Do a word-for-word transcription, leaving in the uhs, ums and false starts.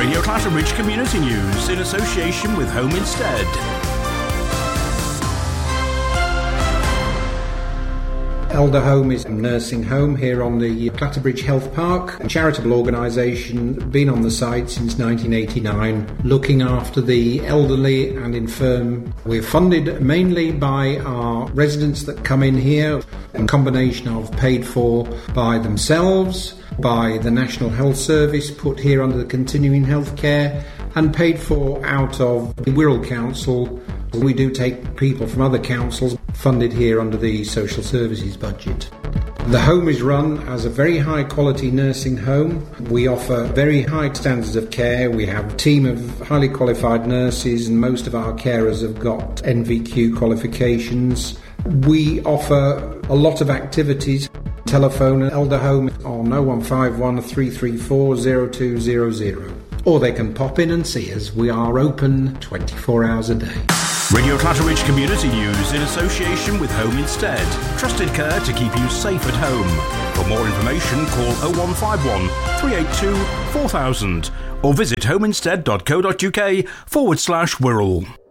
Radio Clatterbridge Community News in association with Home Instead. Elder Home is a nursing home here on the Clatterbridge Health Park, a charitable organisation, been on the site since nineteen eighty-nine, looking after the elderly and infirm. We're funded mainly by our residents that come in here, a combination of paid for by themselves, by the National Health Service, put here under the continuing health care, and paid for out of the Wirral Council. We do take people from other councils funded here under the social services budget. The home is run as a very high quality nursing home. We offer very high standards of care. We have a team of highly qualified nurses, and most of our carers have got N V Q qualifications. We offer a lot of activities. Telephone Elder Home on oh one five one, three three four, oh two hundred, or they can pop in and see us. We are open twenty-four hours a day. Radio Clatterbridge Community News in association with Home Instead. Trusted care to keep you safe at home. For more information, call oh one five one, three eight two, four thousand or visit homeinstead.co.uk forward slash Wirral.